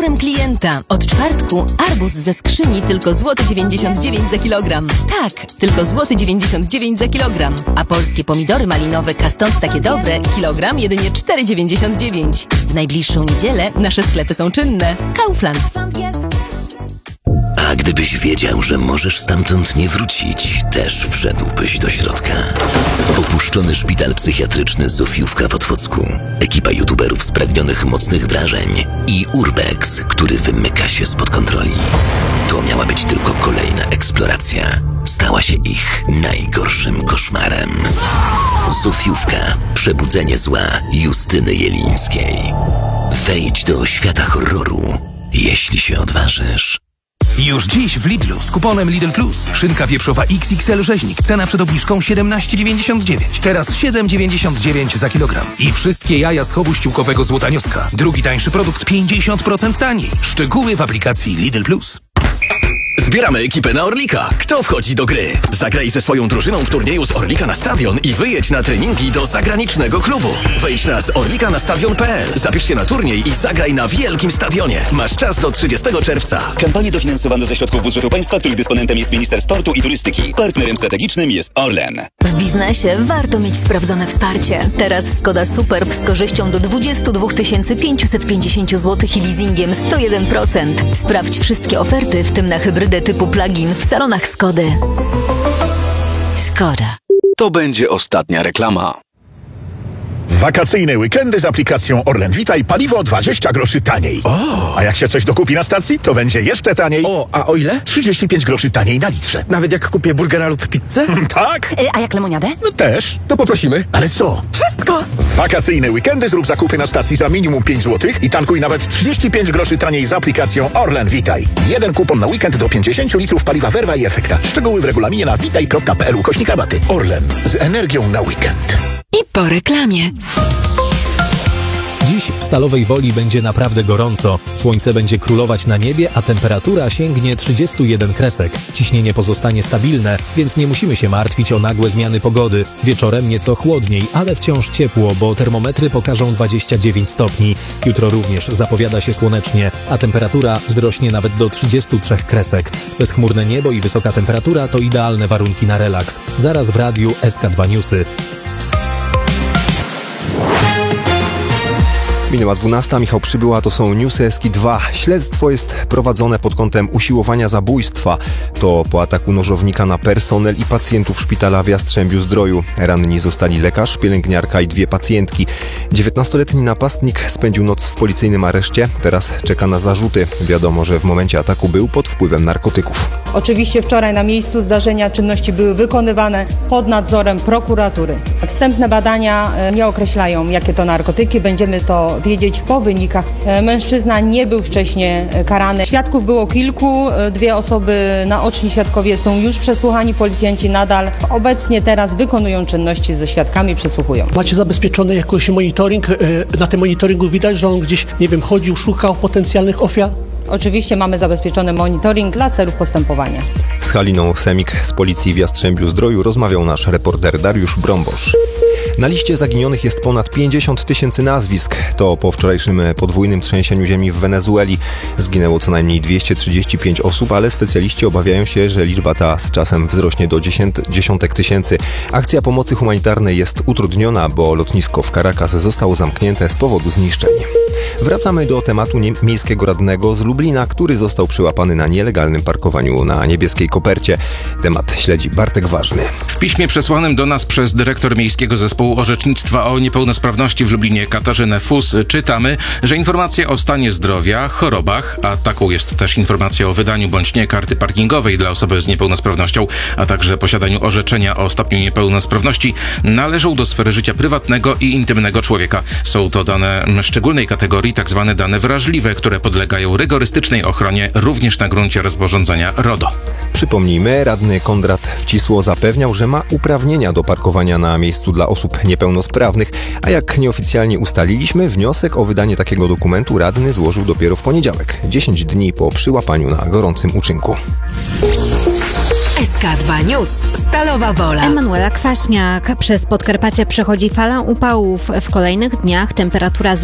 pomidorem klienta. Od czwartku arbuz ze skrzyni tylko złoty 99 za kilogram. Tak, tylko złoty 99 za kilogram. A polskie pomidory malinowe Kastąd takie dobre, kilogram jedynie 4,99. W najbliższą niedzielę nasze sklepy są czynne. Kaufland. A gdybyś wiedział, że możesz stamtąd nie wrócić, też wszedłbyś do środka. Opuszczony szpital psychiatryczny Zofiówka w Otwocku, ekipa youtuberów spragnionych mocnych wrażeń i Urbex, który wymyka się spod kontroli. To miała być tylko kolejna eksploracja. Stała się ich najgorszym koszmarem. Zofiówka. Przebudzenie zła Justyny Jelińskiej. Wejdź do świata horroru, jeśli się odważysz. Już dziś w Lidlu z kuponem Lidl Plus. Szynka wieprzowa XXL rzeźnik. Cena przed obniżką 17,99. Teraz 7,99 za kilogram. I wszystkie jaja z chowu ściółkowego złotanioska. Drugi tańszy produkt 50% taniej. Szczegóły w aplikacji Lidl Plus. Zbieramy ekipę na Orlika. Kto wchodzi do gry? Zagraj ze swoją drużyną w turnieju z Orlika na Stadion i wyjedź na treningi do zagranicznego klubu. Wejdź na zorlikanastadion.pl. Zapisz się na turniej i zagraj na wielkim stadionie. Masz czas do 30 czerwca. Kampanię dofinansowano ze środków budżetu państwa, których dysponentem jest Minister Sportu i Turystyki. Partnerem strategicznym jest Orlen. W biznesie warto mieć sprawdzone wsparcie. Teraz Skoda Superb z korzyścią do 22 550 zł i leasingiem 101%. Sprawdź wszystkie oferty, w tym na hybrydę typu plug-in w salonach Skody. Skoda. To będzie ostatnia reklama. Wakacyjne weekendy z aplikacją Orlen Witaj, paliwo 20 groszy taniej. A jak się coś dokupi na stacji, to będzie jeszcze taniej. A o ile? 35 groszy taniej na litrze. Nawet jak kupię burgera lub pizzę? Tak? A jak lemoniadę? No też. To poprosimy. Ale co? Wszystko! W wakacyjne weekendy zrób zakupy na stacji za minimum 5 zł i tankuj nawet 35 groszy taniej z aplikacją Orlen Witaj. Jeden kupon na weekend do 50 litrów paliwa Verva i Efekta. Szczegóły w regulaminie na witaj.pl/rabaty. Orlen. Z energią na weekend. I po reklamie. Dziś w Stalowej Woli będzie naprawdę gorąco. Słońce będzie królować na niebie, a temperatura sięgnie 31 kresek. Ciśnienie pozostanie stabilne, więc nie musimy się martwić o nagłe zmiany pogody. Wieczorem nieco chłodniej, ale wciąż ciepło, bo termometry pokażą 29 stopni. Jutro również zapowiada się słonecznie, a temperatura wzrośnie nawet do 33 kresek. Bezchmurne niebo i wysoka temperatura to idealne warunki na relaks. Zaraz w radiu SK2 Newsy. Minęła 12, Michał Przybyła, to są Newsy SK2. Śledztwo jest prowadzone pod kątem usiłowania zabójstwa. To po ataku nożownika na personel i pacjentów szpitala w Jastrzębiu-Zdroju. Ranni zostali lekarz, pielęgniarka i 2 pacjentki. 19-letni napastnik spędził noc w policyjnym areszcie. Teraz czeka na zarzuty. Wiadomo, że w momencie ataku był pod wpływem narkotyków. Oczywiście wczoraj na miejscu zdarzenia czynności były wykonywane pod nadzorem prokuratury. Wstępne badania nie określają, jakie to narkotyki. Będziemy to wiedzieć po wynikach. Mężczyzna nie był wcześniej karany. Świadków było kilku. 2 osoby, naoczni świadkowie są już przesłuchani. Policjanci nadal obecnie teraz wykonują czynności ze świadkami, przesłuchują. Macie zabezpieczony jakoś monitoring? Na tym monitoringu widać, że on gdzieś, chodził, szukał potencjalnych ofiar? Oczywiście mamy zabezpieczony monitoring dla celów postępowania. Z Haliną Semik z policji w Jastrzębiu-Zdroju rozmawiał nasz reporter Dariusz Brombosz. Na liście zaginionych jest ponad 50 000 nazwisk. To po wczorajszym podwójnym trzęsieniu ziemi w Wenezueli. Zginęło co najmniej 235 osób, ale specjaliści obawiają się, że liczba ta z czasem wzrośnie do dziesiątek tysięcy. Akcja pomocy humanitarnej jest utrudniona, bo lotnisko w Caracas zostało zamknięte z powodu zniszczeń. Wracamy do tematu miejskiego radnego z Lublina, który został przyłapany na nielegalnym parkowaniu na Niebieskiej Kopercie. Temat śledzi Bartek Ważny. W piśmie przesłanym do nas przez dyrektor Miejskiego Zespołu Orzecznictwa o Niepełnosprawności w Lublinie Katarzynę Fus czytamy, że informacje o stanie zdrowia, chorobach, a taką jest też informacja o wydaniu bądź nie karty parkingowej dla osoby z niepełnosprawnością, a także posiadaniu orzeczenia o stopniu niepełnosprawności, należą do sfery życia prywatnego i intymnego człowieka. Są to dane szczególnej kategorii, tak zwane dane wrażliwe, które podlegają rygorystycznej ochronie również na gruncie rozporządzenia RODO. Przypomnijmy, radny Konrad Wcisło zapewniał, że ma uprawnienia do parkowania na miejscu dla osób niepełnosprawnych, a jak nieoficjalnie ustaliliśmy, wniosek o wydanie takiego dokumentu radny złożył dopiero w poniedziałek, 10 dni po przyłapaniu na gorącym uczynku. SK2 News. Stalowa Wola. Emanuela Kwaśniak. Przez Podkarpacie przechodzi fala upałów. W kolejnych dniach temperatura